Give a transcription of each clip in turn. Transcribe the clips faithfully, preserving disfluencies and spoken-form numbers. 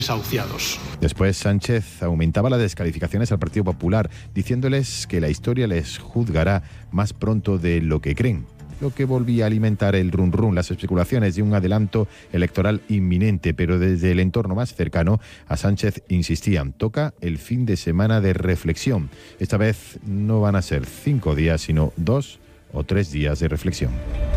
desahuciados. Después Sánchez aumentaba las descalificaciones al Partido Popular, diciéndoles que la historia les juzgará más pronto de lo que creen, lo que volvía a alimentar el run run, las especulaciones de un adelanto electoral inminente, pero desde el entorno más cercano a Sánchez insistían, toca el fin de semana de reflexión. Esta vez no van a ser cinco días, sino dos o tres días de reflexión.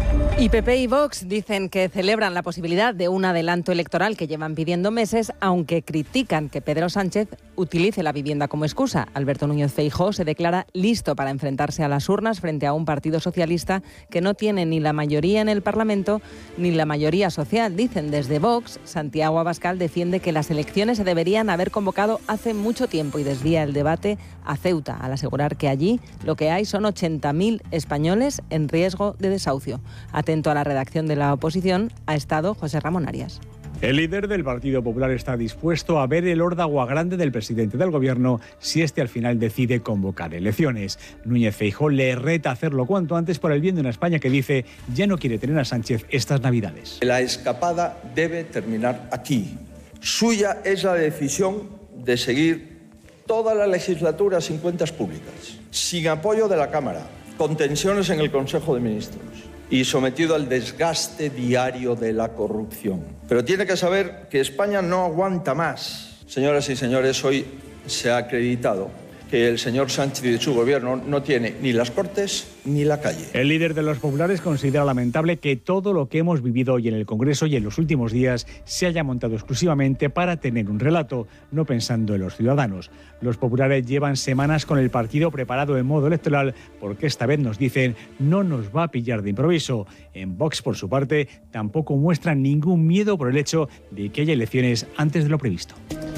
Y P P y Vox dicen que celebran la posibilidad de un adelanto electoral que llevan pidiendo meses, aunque critican que Pedro Sánchez utilice la vivienda como excusa. Alberto Núñez Feijóo se declara listo para enfrentarse a las urnas frente a un partido socialista que no tiene ni la mayoría en el Parlamento ni la mayoría social. Dicen desde Vox, Santiago Abascal defiende que las elecciones se deberían haber convocado hace mucho tiempo y desvía el debate a Ceuta, al asegurar que allí lo que hay son ochenta mil españoles en riesgo de desahucio. Atento a la redacción de la oposición ha estado José Ramón Arias. El líder del Partido Popular está dispuesto a ver el órdago grande del presidente del Gobierno si este al final decide convocar elecciones. Núñez Feijóo le reta a hacerlo cuanto antes por el bien de una España que dice ya no quiere tener a Sánchez estas Navidades. La escapada debe terminar aquí. Suya es la decisión de seguir toda la legislatura sin cuentas públicas, sin apoyo de la Cámara, con tensiones en el Consejo de Ministros y sometido al desgaste diario de la corrupción. Pero tiene que saber que España no aguanta más. Señoras y señores, hoy se ha acreditado que el señor Sánchez y su gobierno no tiene ni las Cortes ni la calle. El líder de los populares considera lamentable que todo lo que hemos vivido hoy en el Congreso y en los últimos días se haya montado exclusivamente para tener un relato, no pensando en los ciudadanos. Los populares llevan semanas con el partido preparado en modo electoral porque esta vez nos dicen no nos va a pillar de improviso. En Vox, por su parte, tampoco muestran ningún miedo por el hecho de que haya elecciones antes de lo previsto.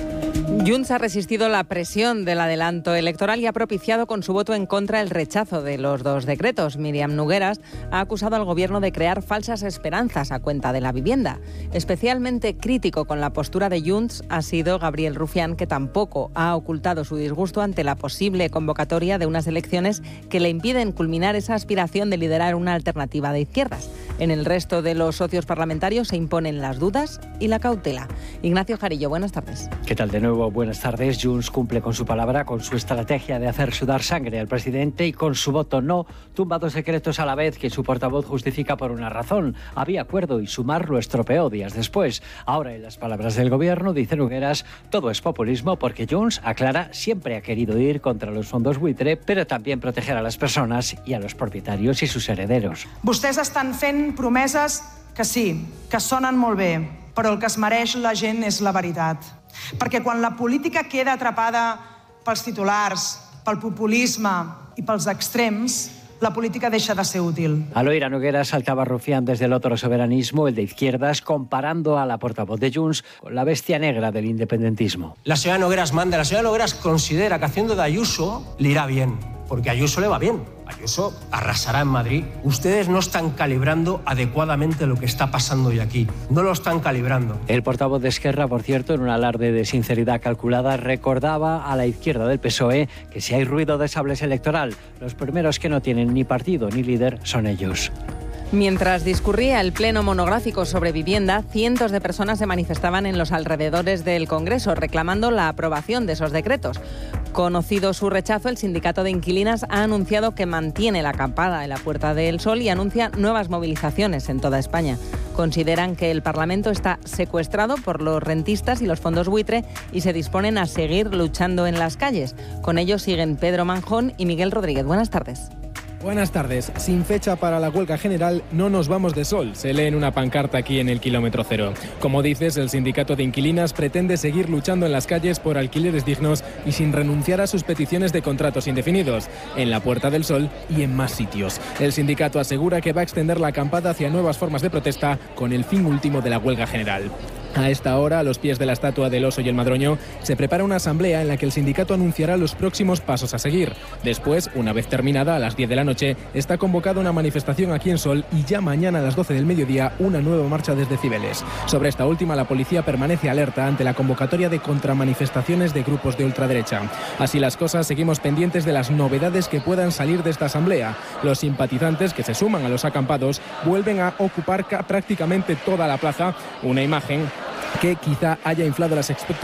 Junts ha resistido la presión del adelanto electoral y ha propiciado con su voto en contra el rechazo de los dos decretos. Míriam Nogueras ha acusado al Gobierno de crear falsas esperanzas a cuenta de la vivienda. Especialmente crítico con la postura de Junts ha sido Gabriel Rufián, que tampoco ha ocultado su disgusto ante la posible convocatoria de unas elecciones que le impiden culminar esa aspiración de liderar una alternativa de izquierdas. En el resto de los socios parlamentarios se imponen las dudas y la cautela. Ignacio Jarillo, buenas tardes. ¿Qué tal de nuevo? Buenas tardes. Junts cumple con su palabra, con su estrategia de hacer sudar sangre al presidente y con su voto no tumba dos decretos a la vez que su portavoz justifica por una razón. Había acuerdo y Sumar lo estropeó días después. Ahora, en las palabras del Gobierno, dice Nogueras, todo es populismo porque Junts, aclara, siempre ha querido ir contra los fondos buitre, pero también proteger a las personas y a los propietarios y sus herederos. Vostès estan fent promeses que sí, que sonen molt bé, però el que es mereix la gent és la veritat. Perquè quan la política queda atrapada pels titulars, pel populisme i pels extrems, la política deja de ser útil. Al oír a Nogueras saltaba Rufián desde el otro soberanismo, el de izquierdas, comparando a la portavoz de Junts con la bestia negra del independentismo. La señora Nogueras manda, la señora Nogueras considera que haciendo de Ayuso le irá bien, porque a Ayuso le va bien. Ayuso arrasará en Madrid. Ustedes no están calibrando adecuadamente lo que está pasando hoy aquí. No lo están calibrando. El portavoz de Esquerra, por cierto, en un alarde de sinceridad calculada, recordaba a la izquierda del P S O E que si hay ruido de sables electoral, los primeros que no tienen ni partido ni líder son ellos. Mientras discurría el pleno monográfico sobre vivienda, cientos de personas se manifestaban en los alrededores del Congreso reclamando la aprobación de esos decretos. Conocido su rechazo, el sindicato de inquilinas ha anunciado que mantiene la acampada en la Puerta del Sol y anuncia nuevas movilizaciones en toda España. Consideran que el Parlamento está secuestrado por los rentistas y los fondos buitre y se disponen a seguir luchando en las calles. Con ellos siguen Pedro Manjón y Miguel Rodríguez. Buenas tardes. Buenas tardes. Sin fecha para la huelga general, no nos vamos de sol, se lee en una pancarta aquí en el kilómetro cero. Como dices, el sindicato de inquilinas pretende seguir luchando en las calles por alquileres dignos y sin renunciar a sus peticiones de contratos indefinidos, en la Puerta del Sol y en más sitios. El sindicato asegura que va a extender la acampada hacia nuevas formas de protesta con el fin último de la huelga general. A esta hora, a los pies de la estatua del oso y el madroño, se prepara una asamblea en la que el sindicato anunciará los próximos pasos a seguir. Después, una vez terminada, a las diez de la noche, está convocada una manifestación aquí en Sol y ya mañana a las doce del mediodía una nueva marcha desde Cibeles. Sobre esta última, la policía permanece alerta ante la convocatoria de contramanifestaciones de grupos de ultraderecha. Así las cosas, seguimos pendientes de las novedades que puedan salir de esta asamblea. Los simpatizantes que se suman a los acampados vuelven a ocupar prácticamente toda la plaza, una imagen que quizá haya inflado las expectativas